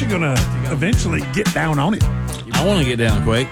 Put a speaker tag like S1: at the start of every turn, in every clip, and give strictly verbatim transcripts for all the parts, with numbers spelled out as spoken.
S1: you're going to eventually get down on it.
S2: I want to get down, Quake.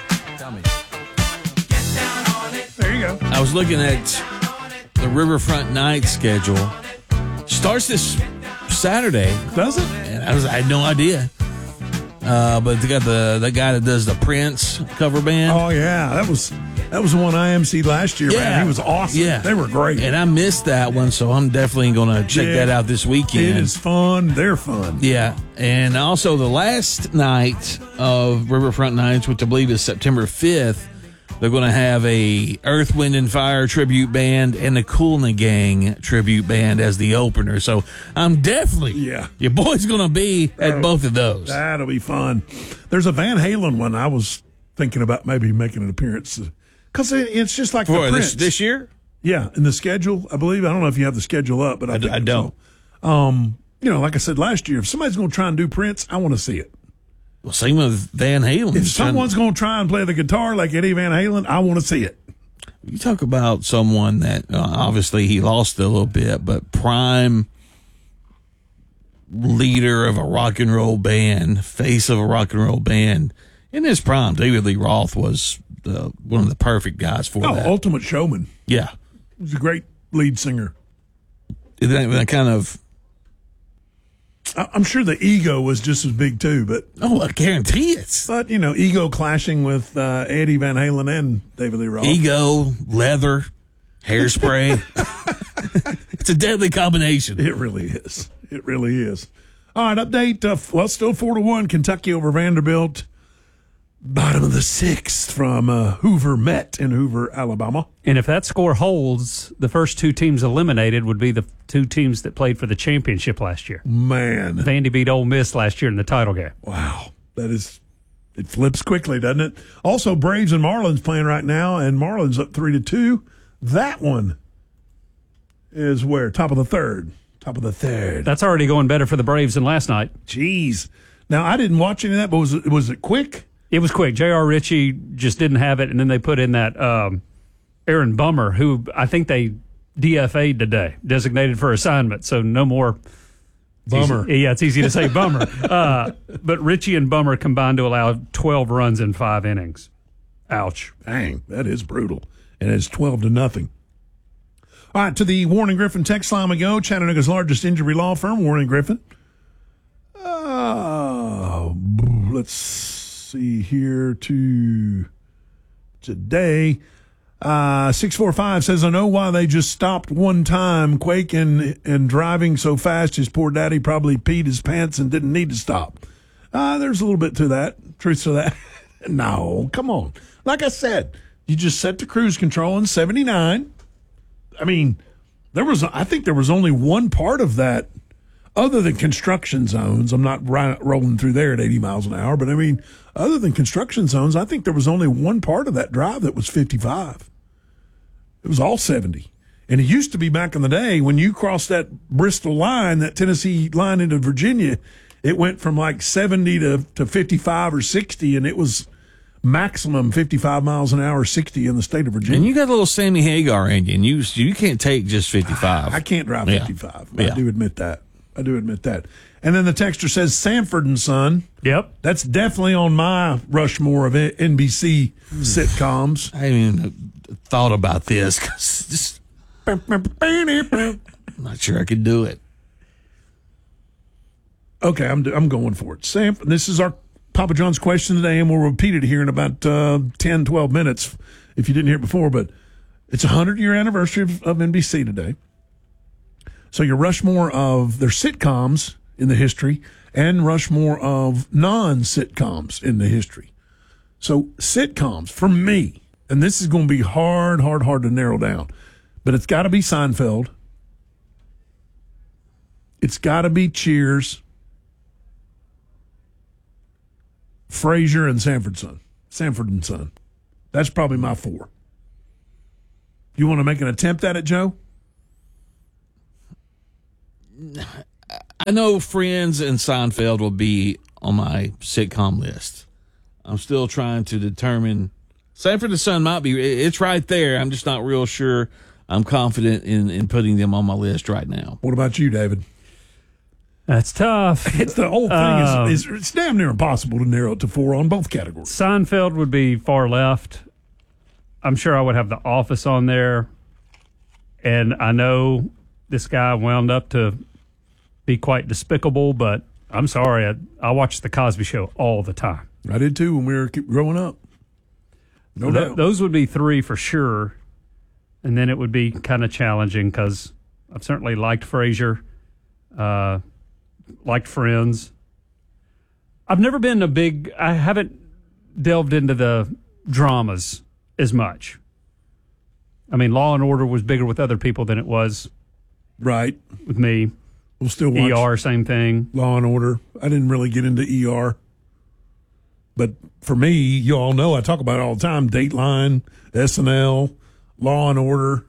S1: There you go.
S2: I was looking at the Riverfront Night schedule. Starts this Saturday.
S1: Does it?
S2: And I, was, I had no idea. Uh, but they got the, the guy that does the Prince cover band.
S1: Oh, yeah. That was that was the one I emceed last year,
S2: Yeah.
S1: man. He was awesome.
S2: Yeah.
S1: They were great.
S2: And I missed that one, so I'm definitely going to check
S1: Yeah.
S2: that out this weekend.
S1: It is fun. They're fun.
S2: Yeah, and also the last night of Riverfront Nights, which I believe is September fifth, they're going to have a Earth, Wind, and Fire tribute band and a Kool and the Gang tribute band as the opener. So I'm definitely,
S1: Yeah.
S2: your boy's going to be at
S1: Oh,
S2: both of those.
S1: That'll be fun. There's a Van Halen one I was thinking about maybe making an appearance because it's just like
S2: For
S1: the Prince.
S2: this, this year?
S1: Yeah, in the schedule, I believe. I don't know if you have the schedule up, but I,
S2: I d-
S1: think
S2: I don't.
S1: So. Um, you know, like I said last year, if somebody's going to try and do Prince, I want to see it.
S2: Well, same with Van Halen.
S1: If someone's going to try and play the guitar like Eddie Van Halen, I want to see it.
S2: You talk about someone that uh, obviously he lost a little bit, but prime leader of a rock and roll band, face of a rock and roll band. In his prime, David Lee Roth was the, one of the perfect guys for
S1: Oh,
S2: that.
S1: Ultimate Showman.
S2: Yeah.
S1: He was a great lead singer.
S2: That, that kind of,
S1: I- I'm sure the ego was just as big too, but
S2: oh, I guarantee it.
S1: but you know, ego clashing with uh, Eddie Van Halen and David Lee Roth.
S2: Ego, leather, hairspray. It's a deadly combination.
S1: It really is. It really is. All right, update. Uh, well, still four to one. Kentucky over Vanderbilt. Bottom of the sixth from uh, Hoover Met in Hoover, Alabama.
S3: And if that score holds, the first two teams eliminated would be the two teams that played for the championship last year.
S1: Man,
S3: Vandy beat Ole Miss last year in the title game.
S1: wow, that is. It flips quickly, doesn't it? Also, Braves and Marlins playing right now, and Marlins up three to two. That one is where top of the third. Top of the third.
S3: That's already going better for the Braves than last night.
S1: Jeez. Now I didn't watch any of that, but was it was it quick?
S3: It was quick. J R. Ritchie just didn't have it, and then they put in that um, Aaron Bummer, who I think they D F A'd today, designated for assignment, so no more.
S1: Bummer.
S3: Easy, yeah, it's easy to say Bummer. Uh, but Ritchie and Bummer combined to allow twelve runs in five innings. Ouch.
S1: Dang, that is brutal. And it's twelve to nothing. All right, to the Warren and Griffin text line we go. Chattanooga's largest injury law firm, Warren and Griffin. Uh, let's see here to today. Uh, six four five says, I know why they just stopped one time, Quake, and, and driving so fast his poor daddy probably peed his pants and didn't need to stop. Uh, there's a little bit to that, truth to that. No, come on. Like I said, you just set the cruise control in seventy-nine. I mean, there was, I think there was only one part of that other than construction zones. I'm not ri- rolling through there at eighty miles an hour, but I mean, other than construction zones, I think there was only one part of that drive that was fifty-five. It was all seventy. And it used to be back in the day when you crossed that Bristol line, that Tennessee line into Virginia, it went from like seventy to, to fifty-five or sixty, and it was maximum fifty-five miles an hour, sixty in the state of Virginia.
S2: And you got a little Sammy Hagar in you, and you, you can't take just fifty-five.
S1: I can't drive
S2: Yeah.
S1: fifty-five.
S2: Yeah.
S1: I do admit that. I do admit that. And then the texter says Sanford and Son.
S3: Yep.
S1: That's definitely on my Rushmore of N B C sitcoms.
S2: I haven't even thought about this because just I'm not sure I could do it.
S1: Okay, I'm I'm going for it. Sanford. This is our Papa John's question today, and we'll repeat it here in about uh, ten, twelve minutes if you didn't hear it before. But it's a hundred-year anniversary of, of N B C today. So your Rushmore of their sitcoms in the history and Rushmore of non-sitcoms in the history. So sitcoms, for me, and this is going to be hard, hard, hard to narrow down, but it's got to be Seinfeld. It's got to be Cheers, Frasier, and Sanford Son. Sanford and Son. That's probably my four. You want to make an attempt at it, Joe?
S2: I know Friends and Seinfeld will be on my sitcom list. I'm still trying to determine. Sanford and Son might be. It's right there. I'm just not real sure. I'm confident in, in putting them on my list right now.
S1: What about you, David?
S3: That's tough.
S1: It's the whole thing
S3: Um,
S1: is, is it's damn near impossible to narrow it to four on both categories.
S3: Seinfeld would be far left. I'm sure I would have The Office on there. And I know this guy wound up to be quite despicable, but I'm sorry. I, I watched The Cosby Show all the time.
S1: I did too when we were growing up. No
S3: Th-
S1: doubt.
S3: those would be three for sure. And then it would be kind of challenging because I've certainly liked Frasier, uh, liked Friends. I've never been a big, I haven't delved into the dramas as much. I mean, Law and Order was bigger with other people than it was
S1: Right.
S3: with me.
S1: We'll still watch
S3: E R, same thing.
S1: Law and Order. I didn't really get into E R. But for me, you all know I talk about it all the time. Dateline, S N L, Law and Order.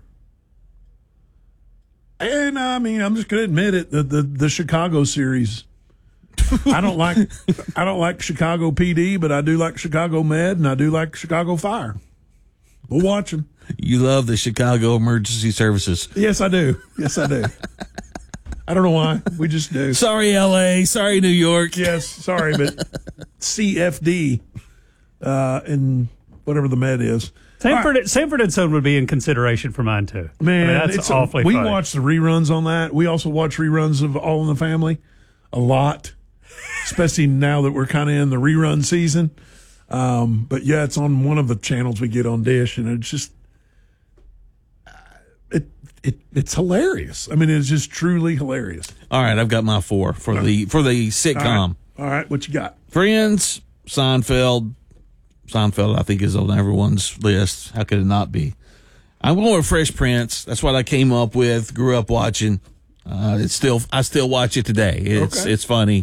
S1: And I mean, I'm just going to admit it, the, the the Chicago series. I don't like I don't like Chicago P D, but I do like Chicago Med and I do like Chicago Fire. We'll watch them.
S2: You love the Chicago Emergency Services.
S1: Yes, I do. Yes, I do. I don't know why. We just do.
S2: Sorry, L A. Sorry, New York.
S1: Yes, sorry, but C F D uh, and whatever the med is.
S3: Sanford, right. Sanford and Son would be in consideration for mine too.
S1: Man,
S3: I mean, that's
S1: it's
S3: awfully
S1: a, we
S3: funny.
S1: watch the reruns on that. We also watch reruns of All in the Family a lot, especially now that we're kind of in the rerun season. Um, but yeah, it's on one of the channels we get on Dish, and it's just it it it's hilarious. I mean, it's just truly hilarious.
S2: All right, I've got my four for the for the sitcom.
S1: All right, All right what you got?
S2: Friends, Seinfeld. Seinfeld, I think, is on everyone's list. How could it not be? I'm going with Fresh Prince. That's what I came up with. Grew up watching. Uh, it's still, I still watch it today. It's
S1: Okay.
S2: it's funny.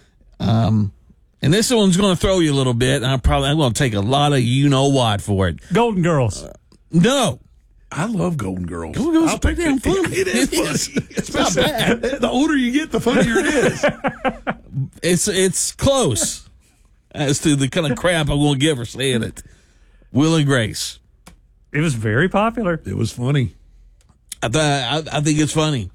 S2: Um, and this one's going to throw you a little bit. And I'm probably I'm going to take a lot of you know what for it.
S3: Golden Girls.
S2: Uh, No.
S1: I love Golden Girls.
S2: Golden Girls
S1: I'll
S2: is pretty
S1: take
S2: damn
S1: it.
S2: funny.
S1: It is
S2: It is.
S1: funny.
S2: It's not bad.
S1: The older you get, the funnier it is.
S2: It's it's close as to the kind of crap I'm going to give for saying it. Will and Grace.
S3: It was very popular.
S1: It was funny.
S2: I, th- I I think it's funny.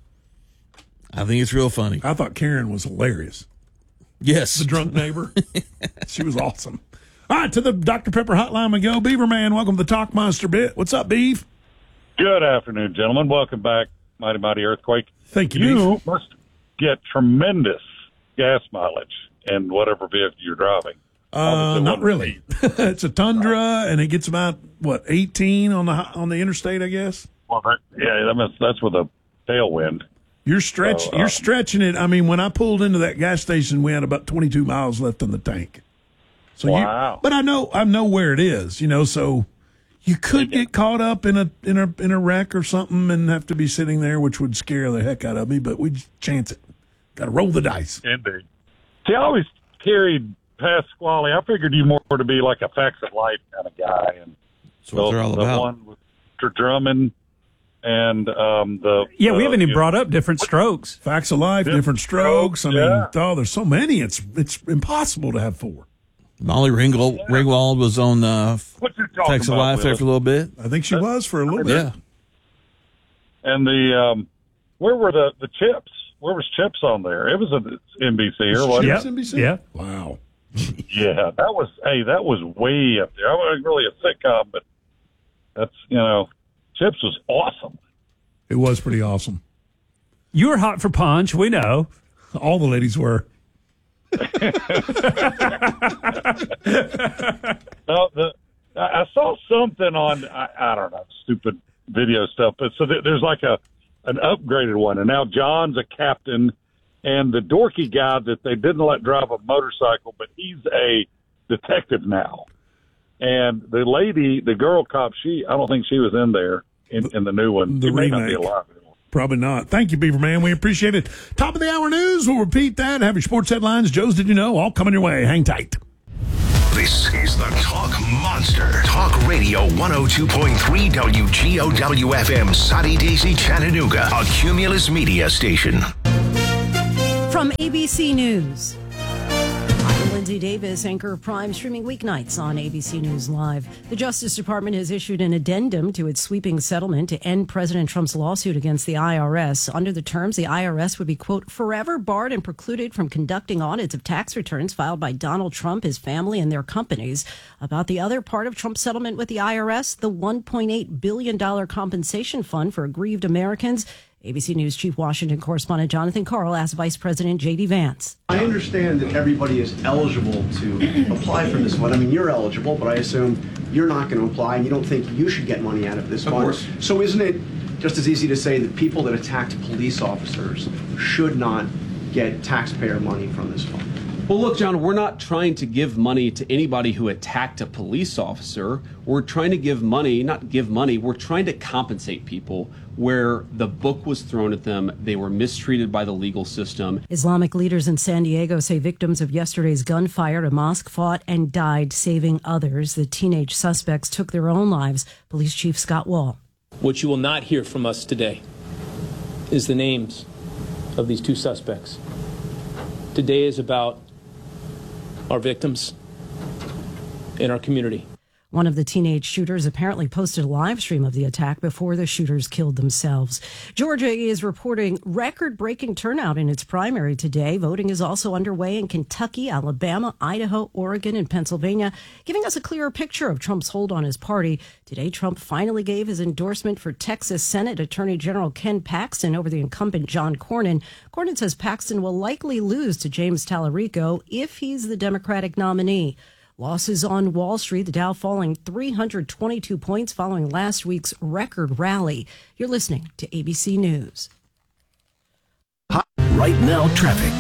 S2: I think it's real funny.
S1: I thought Karen was hilarious.
S2: Yes.
S1: The drunk neighbor. She was awesome. All right, to the Doctor Pepper hotline we go. Beaver Man, welcome to the Talk Monster bit. What's up, Beef?
S4: Good afternoon, gentlemen. Welcome back, Mighty Mighty Earthquake.
S1: Thank you,
S4: You
S1: Beef.
S4: must get tremendous gas mileage in whatever vehicle you're driving.
S1: Uh,
S4: Obviously,
S1: not
S4: one-
S1: really. It's a Tundra, and it gets about, what, eighteen on the on the interstate, I guess?
S4: Well, that, yeah, that must, that's with a tailwind.
S1: You're stretch,
S4: Oh, uh,
S1: you're stretching it. I mean, when I pulled into that gas station, we had about twenty-two miles left in the tank. So
S4: Wow.
S1: You, but I know I know where it is, you know, so you could get caught up in a in a in a wreck or something and have to be sitting there, which would scare the heck out of me, but we just chance it. Got to roll the dice.
S4: Indeed. See, I always carried past Squally. I figured you more to be like a Facts of Life kind of guy. And
S2: That's what
S4: the,
S2: they're all
S4: the
S2: about.
S4: one with Dr- Drummond and um, the.
S3: Yeah, we
S4: uh,
S3: haven't even
S4: you-
S3: brought up Different Strokes.
S1: Facts of life,
S4: Yeah.
S1: different strokes. I mean,
S4: Yeah.
S1: oh, there's so many. It's it's impossible to have four.
S2: Molly Ringwald, Ringwald was on uh,
S4: What you talking
S2: Facts of
S4: about,
S2: Life there
S4: Willis?
S2: for a little bit.
S1: I think she was for a little bit.
S2: Yeah.
S4: And the um, where were the the Chips? Where was Chips on there? It was an N B C or what?
S1: She
S3: Yeah.
S1: was N B C?
S3: Yeah.
S1: Wow.
S4: Yeah, that was hey, that was way up there. I wasn't really a sitcom, but that's you know, Chips was awesome.
S1: It was pretty awesome.
S3: You were hot for Punch, we know.
S1: All the ladies were.
S4: No, the I I saw something on I, I don't know stupid video stuff, but so th- there's like a an upgraded one, and now John's a captain, and the dorky guy that they didn't let drive a motorcycle, but he's a detective now. And the lady, the girl cop, she I don't think she was in there in, in the new one.
S1: The
S4: she may not be
S1: remake.
S4: alive anymore.
S1: Probably not. Thank you, Beaver Man. We appreciate it. Top of the hour news. We'll repeat that. Have your sports headlines. Joe's Did You Know? All coming your way. Hang tight.
S5: This is the Talk Monster. Talk Radio one oh two point three W G O W F M, Soddy Daisy, Chattanooga, a Cumulus Media station.
S6: From A B C News. I'm Lindsay Davis, anchor of Prime, streaming weeknights on A B C News Live. The Justice Department has issued an addendum to its sweeping settlement to end President Trump's lawsuit against the I R S. Under the terms, the I R S would be, quote, forever barred and precluded from conducting audits of tax returns filed by Donald Trump, his family, and their companies. About the other part of Trump's settlement with the I R S, the one point eight billion dollars compensation fund for aggrieved Americans. A B C News Chief Washington correspondent Jonathan Karl asked Vice President J D Vance.
S7: I understand that everybody is eligible to apply for this fund. I mean, you're eligible, but I assume you're not going to apply and you don't think you should get money out of this fund. Of course. So isn't it just as easy to say that people that attacked police officers should not get taxpayer money from this fund?
S8: Well, look, John, we're not trying to give money to anybody who attacked a police officer. We're trying to give money, not give money, we're trying to compensate people where the book was thrown at them. They were mistreated by the legal system.
S6: Islamic leaders in San Diego say victims of yesterday's gunfire at a mosque fought and died saving others. The teenage suspects took their own lives. Police Chief Scott Wall.
S9: What you will not hear from us today is the names of these two suspects. Today is about our victims in our community.
S6: One of the teenage shooters apparently posted a live stream of the attack before the shooters killed themselves. Georgia is reporting record-breaking turnout in its primary today. Voting is also underway in Kentucky, Alabama, Idaho, Oregon, and Pennsylvania, giving us a clearer picture of Trump's hold on his party. Today, Trump finally gave his endorsement for Texas Senate Attorney General Ken Paxton over the incumbent John Cornyn. Cornyn says Paxton will likely lose to James Tallarico if he's the Democratic nominee. Losses on Wall Street, the Dow falling three hundred twenty-two points following last week's record rally. You're listening to A B C News.
S5: Right now, traffic.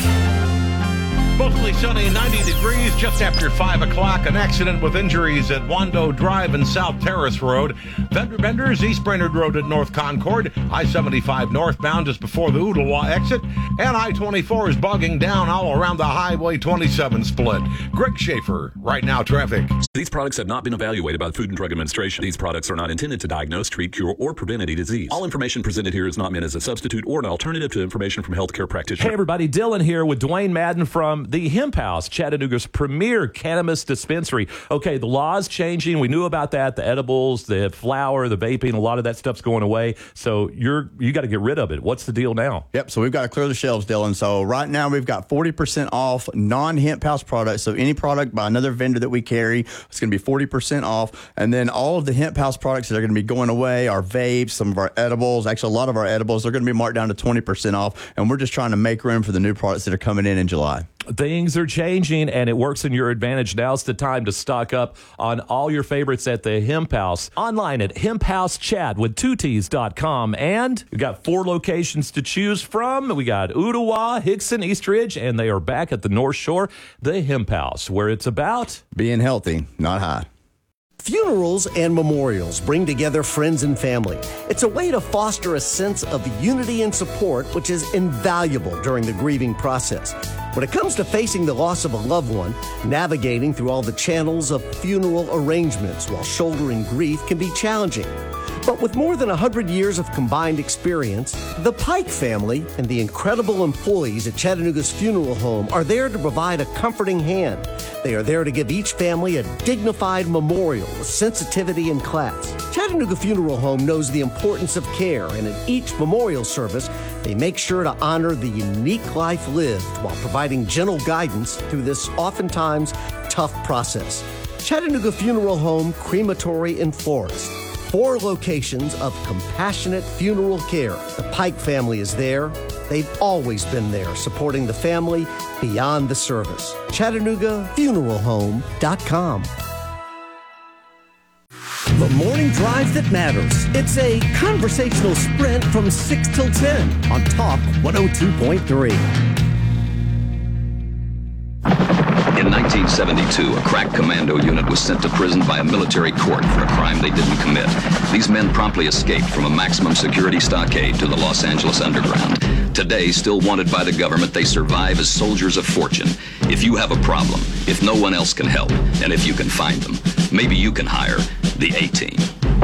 S10: Mostly sunny, ninety degrees, just after five o'clock. An accident with injuries at Wando Drive and South Terrace Road. Vendor Benders, East Brainerd Road at North Concord. I seventy-five northbound just before the Ooltewah exit. And I twenty-four is bogging down all around the Highway twenty-seven split. Greg Schaefer, Right Now Traffic.
S11: These products have not been evaluated by the Food and Drug Administration. These products are not intended to diagnose, treat, cure, or prevent any disease. All information presented here is not meant as a substitute or an alternative to information from healthcare practitioners.
S12: Hey everybody, Dylan here with Dwayne Madden from the Hemp House, Chattanooga's premier cannabis dispensary. Okay, the law's changing. We knew about that. The edibles, the flower, the vaping, a lot of that stuff's going away. So you're you got to get rid of it. What's the deal now?
S13: Yep, so we've got to clear the shelves, Dylan. So right now we've got forty percent off non-Hemp House products. So any product by another vendor that we carry, it's going to be forty percent off. And then all of the Hemp House products that are going to be going away, our vapes, some of our edibles, actually a lot of our edibles, they're going to be marked down to twenty percent off. And we're just trying to make room for the new products that are coming in in July.
S12: Things are changing, and it works in your advantage. Now's the time to stock up on all your favorites at the Hemp House. Online at hemp house chat with two T's dot com. And we got four locations to choose from. We got Ooltewah, Hickson, Eastridge, and they are back at the North Shore, the Hemp House, where it's about
S13: being healthy, not high.
S14: Funerals and memorials bring together friends and family. It's a way to foster a sense of unity and support, which is invaluable during the grieving process. When it comes to facing the loss of a loved one, navigating through all the channels of funeral arrangements while shouldering grief can be challenging. But with more than one hundred years of combined experience, the Pike family and the incredible employees at Chattanooga's Funeral Home are there to provide a comforting hand. They are there to give each family a dignified memorial with sensitivity and class. Chattanooga Funeral Home knows the importance of care, and in each memorial service, they make sure to honor the unique life lived while providing gentle guidance through this oftentimes tough process. Chattanooga Funeral Home, Crematory and Florist. Four locations of compassionate funeral care. The Pike family is there. They've always been there, supporting the family beyond the service. Chattanooga Funeral Home dot com. The morning drive that matters. It's a conversational sprint from six till ten on Talk one oh two point three.
S15: In nineteen seventy-two, a crack commando unit was sent to prison by a military court for a crime they didn't commit. These men promptly escaped from a maximum security stockade to the Los Angeles underground. Today, still wanted by the government, they survive as soldiers of fortune. If you have a problem, if no one else can help, and if you can find them, maybe you can hire the A-Team.